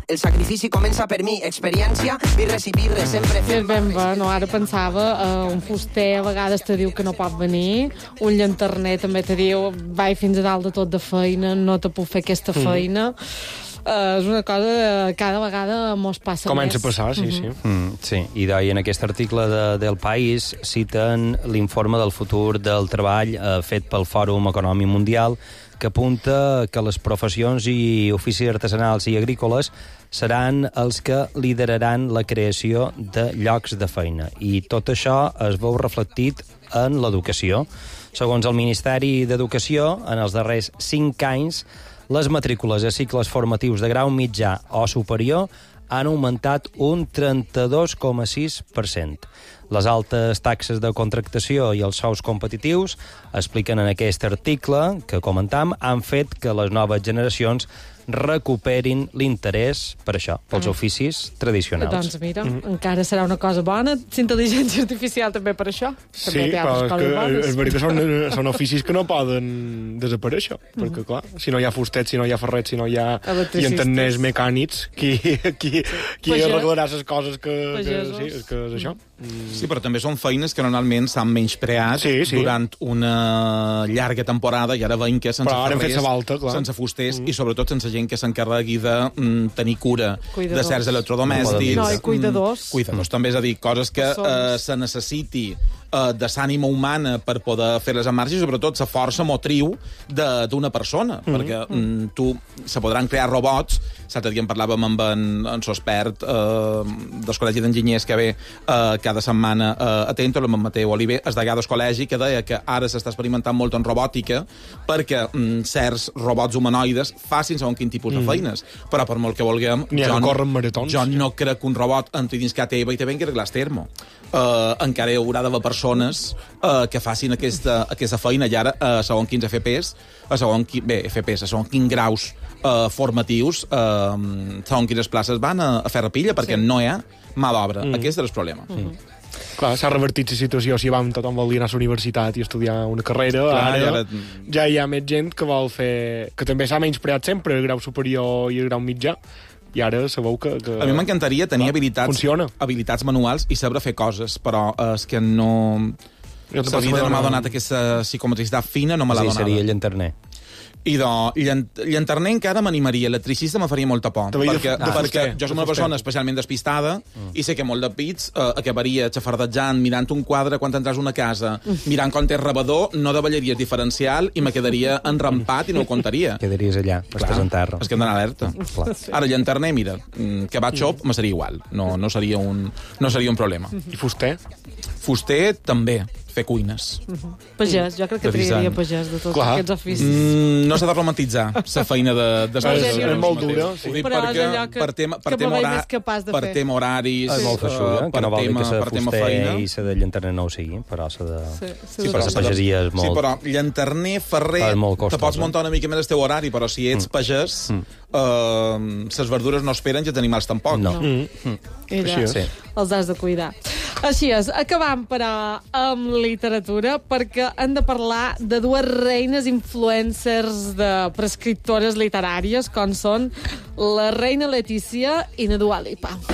El sacrifici comença per mi, experiència, birres i birres, sempre És fent... ben bé, no? Ara pensava, un fuster a vegades te diu que no pot venir, un llanterner també te diu vaig fins a dalt de tot de feina, no te puc fer aquesta feina. És una cosa que cada vegada mos passa Comença més. a passar, sí, sí. Sí, i en aquest article del País citen l'informe del futur del treball fet pel Fòrum Econòmic Mundial, que apunta que les professions i oficis artesanals i agrícoles seran els que lideraran la creació de llocs de feina. I tot això es veu reflectit en l'educació. Segons el Ministeri d'Educació, en els darrers 5 anys, les matrícules a cicles formatius de grau mitjà o superior han augmentat un 32,6%. Les altes taxes de contractació i els sous competitius, expliquen en aquest article que comentam, han fet que les noves generacions recuperin l'interès per això, pels oficis tradicionals. Doncs mira, encara serà una cosa bona, intel·ligència artificial també per això. Sí, També té però altres coses bones. és veritat que són oficis que no poden desaparèixer, perquè, clar, si no hi ha fustets, si no hi ha ferrets, si no hi ha llanterners mecànics, qui arreglarà les coses que sí, és que és això. Sí, però també són feines que normalment s'han menyspreat durant una llarga temporada i ara veiem que sense ferrers, sense fusters i sobretot sense gent que s'encarregui de tenir cura de certs electrodomèstics. No, i cuidadors. Cuidadors també, és a dir, coses que se necessiti de l'ànima humana per poder fer-les en marxa i sobretot la força motriu d'una persona, perquè se podran crear robots. L'altre dia en parlàvem amb en Sospert del Col·legi d'Enginyers que ve cada setmana a Tento, amb en Mateu Oliver, el degà del col·legi, que deia que ara s'està experimentant molt en robòtica perquè certs robots humanoides facin segons quin tipus de feines. Però per molt que vulguem, jo no crec que un robot entri dins casa teva i te vengui a arreglar el termo. Encara hi haurà d'haver persones que facin aquesta feina i ara segons quins FPS, segons quins graus formatius, segons quines places van a fer rapilla perquè no hi ha mà d'obra. Aquest és el problema. Clar, s'ha revertit la situació. Si tothom vol anar a la universitat i estudiar una carrera, ara ja hi ha més gent que vol fer... que també s'ha menyspreat sempre, el grau superior i el grau mitjà, i ara sabeu que a mi m'encantaria tenir habilitats manuals i saber fer coses, però és que no... La vida no m'ha donat aquesta psicometricitat fina, no me l'ha donada. Sí, seria llenterner. I llanterner encara m'animaria, electricista me faria molta por, perquè jo som una persona especialment despistada i sé que molt de pits acabaria xafardejant, mirant un quadre quan entras a una casa, mirant quan té rebedor, no davallaries diferencial i me quedaria enrampat i no ho contaria. Quedaries allà, estàs en terra. És que hem d'anar alerta. Ara, llanterner, mira, que va xop, me seria igual, no seria un problema. I fuster? Fuster, també. Fer cuines. Pagès, jo crec que triaria pagès de tots aquests oficis. No s'ha de romantitzar la feina de és molt dura. Però és allò que més capaç de fer. Per tema horaris, és molt feixuda, que no vol dir que la fuster i la de llanterner no ho sigui, però la pagesia és molt... Sí, però llanterner, ferrer, te pots muntar una mica més el teu horari, però si ets pagès, les verdures no esperen i els animals tampoc. No. Els has de cuidar. Així és, acabam, però, amb literatura, perquè hem de parlar de dues reines influencers de prescriptores literàries, com són la reina Letícia i la Dua Lipa.